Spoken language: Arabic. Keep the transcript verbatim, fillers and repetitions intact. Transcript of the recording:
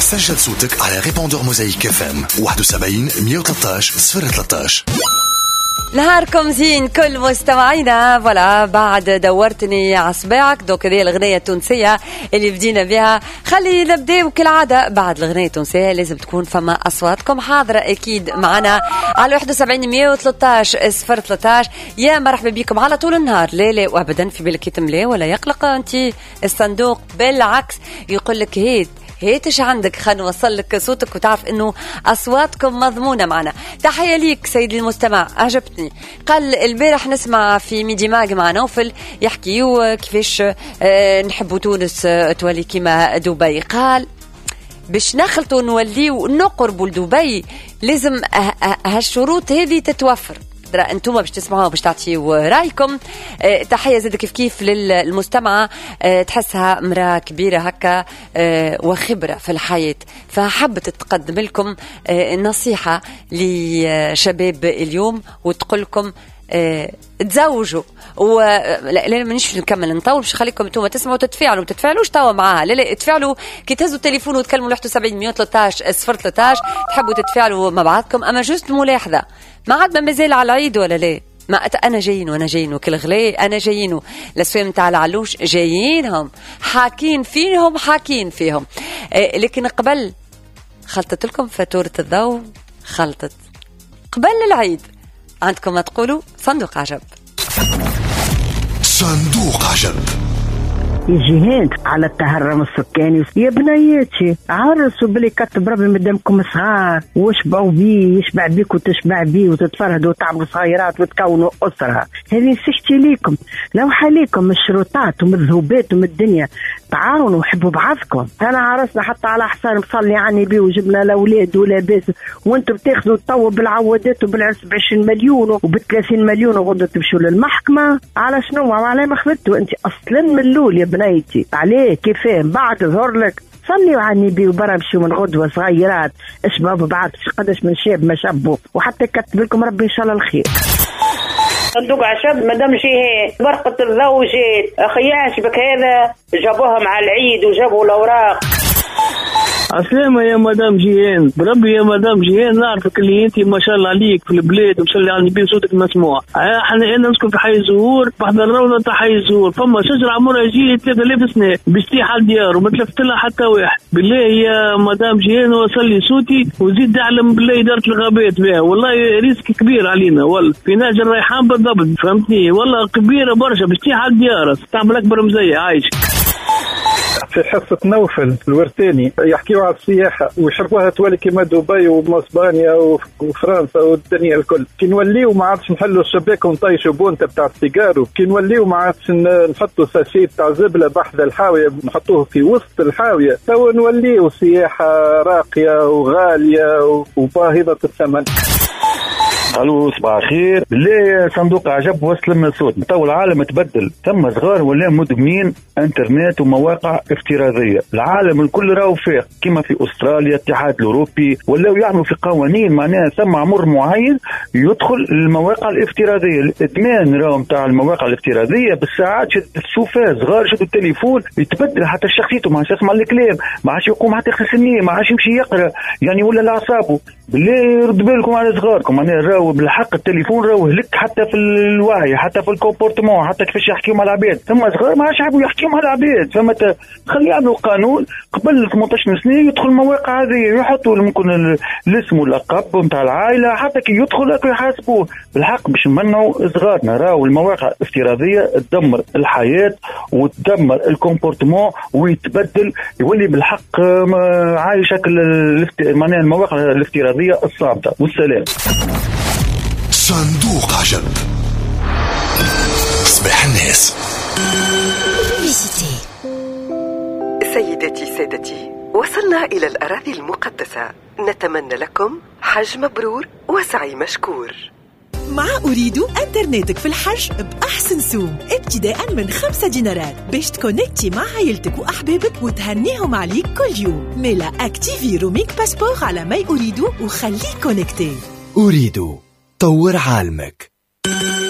سجل صوتك على ريبوندور موزايك اف ام واحد وسبعين مية وثلاثة عشر صفر ثلاثة عشر. نهاركم زين كل مستمعينا. فوالا بعد دورتني عصباعك دوك هذه الأغنية التونسية اللي بدينا بها. خلي نبدأ كالعادة بعد الأغنية التونسية لازم تكون فما أصواتكم حاضرة أكيد معنا على واحد وسبعين مية وثلاثة عشر صفر ثلاثة عشر. يا مرحبا بكم على طول النهار. لا لا وأبدا في بالك يتملي ولا يقلق أنت الصندوق، بالعكس يقول لك هيد هيتش عندك خلنا نوصل لك صوتك وتعرف انه اصواتكم مضمونه معنا. تحيه ليك سيدي المستمع، عجبتني. قال البارح نسمع في ميدي ماج مع نوفل يحكيوا كيفاش اه نحبوا تونس اه تولي كيما دبي. قال باش نخلطوا نوليو نقربوا لدبي لازم هالشروط هذه تتوفر. درا انتم باش تسمعوا باش تعطيوا رايكم. اه تحيه زاد كيف كيف للمستمعه، اه تحسها مراه كبيره هكا اه وخبره في الحياه، فحبت تقدم لكم اه نصيحه لشباب اليوم وتقول لكم اه تزوجوا. و لا لا مانيش نكمل نطول باش نخليكم انتم تسمعوا وتتفاعلوا. ما تتفاعلوش توا معاها، لا لا تفاعلوا كي تهزوا التليفون وتكلموا واحد وسبعين مية وثلاثة عشر صفر ثلاثة عشر. تحبوا تتفاعلوا مع بعضكم. اما جوست ملاحظه، ما عاد ما مازال على العيد ولا لا؟ ما انا جايين وانا جايين وكل غلي انا جايين الاسوام نتاع العلوش جايينهم حاكين فيهم حاكين فيهم. إيه لكن قبل خلطت لكم فاتوره الضوء، خلطت قبل العيد. عندكم ما تقولوا صندوق عجب. صندوق عجب. جهاد على التهرم السكاني. يا بنياتي عرسوا بلي كتب ربي مدامكم صغار واشبعوا بيه، يشبع بيك وتشبع بيه وتتفرهدوا وتعملوا صغيرات وتكونوا أسرة. هذه نصيحتي ليكم. لو حاليكم من الشروطات ومن الذهوبات ومن الدنيا تعاونوا وحبوا بعضكم. انا عرسنا حتى على حصان مصلي عني بيه وجبنا الاولاد ولاباس، وانتم بتاخذوا الطو بالعوادات وبالعرس ب عشرين مليون وب ثلاثين مليون وغدوا تمشوا للمحكمه. على شنو وعلى ما خذتوا انت اصلا من الاول يا بنيتي؟ عليه كيفاه بعد ظهر لك صليوا عني بيه وبرا مشيوا من غدوه صغيرات اشباب بعض قداش من شاب ما شبوا، وحتى كتب لكم ربي ان شاء الله الخير. صندوق عشب مدام جهاد برقة الزوجات خياش بك هذا جابوها مع العيد وجابوا الأوراق. عسلامة يا مدام جيهان، بربي يا مدام جيهان نعرفك اللي انت ما شاء الله عليك في البلاد وما شاء الله عليك صوتك مسموع. احنا انا نسكن في حي زهور بحضر الروضة تاع حي زهور، فما شجرة عمرها يجي ثلاثة آلاف سنة بيستيح على الديار وما تلفت لها حتى واحد. بالله يا مدام جيهان وصل لي صوتي وزيد اعلم بالله إدارة الغابات بها، والله ريسك كبير علينا والله في ناجي الريحان بالضبط فهمتني، والله كبيرة برشا بيستيح على الديار تعمل أكبر مزية عايش. في حصة نوفل الورتاني يحكيوا على السياحة ويشربوها تولي كما دبي واسبانيا وفرنسا والدنيا الكل. كي نوليو ما عادش نحلوا الشباك ونطيشوا بونتا بتاع السيجارو، كي نوليو ما عادش نحطوا ساشي تاع زبلة بحذا الحاوية نحطوه في وسط الحاوية، تو نوليو سياحة راقية وغالية وباهظة الثمن. الو صباح الخير. بالله صندوق عجب وصل من الصوت. تو العالم تبدل، ثم صغار ولا مدمنين انترنت ومواقع افتراضيه. العالم الكل راهو فاق كما في استراليا الاتحاد الاوروبي ولاو يعملوا في قوانين معناها ثم عمر معين يدخل المواقع الافتراضيه. الادمان راهو نتاع المواقع الافتراضيه بالساعات تشوفها صغار شدوا التليفون يتبدل حتى شخصيته، ما عادش يسمع الكلام، ما عادش يقوم حتى يغسل سنيه، ما عادش يمشي يقرا يعني ولا لاعصابه. بالله رد بالكم على صغاركم معناها راهو بالحق التليفون راهو هلك حتى في الوعي حتى في الكومبورتمون حتى كيفاش يحكيوا مع العباد. ثم صغار ما عادش يحبوا يحكيوا مع العباد، فما خلي يعملوا قانون قبل ثمانية عشر سنه يدخل المواقع هذه يحطوا ممكن الاسم واللقب نتاع العائله حتى كي يدخل يحاسبوه. بالحق باش نمنعوا صغارنا راهو المواقع الافتراضيه تدمر الحياه وتدمر الكومبورتمون ويتبدل يولي بالحق عايشه معناها المواقع الافتراضيه الصامته. والسلام. صندوق عجب. صباح الناس. سيدتي سادتي، وصلنا إلى الأراضي المقدسة، نتمنى لكم حج مبرور وسعي مشكور. مع أريد أنترنتك في الحج بأحسن سوم ابتداء من خمسة دينارات باش تكونكتي مع عائلتك وأحبابك وتهنيهم عليك كل يوم. ميلا أكتيفي روميك باسبور على ماي أريد وخليك كونكتي. أريد طور عالمك.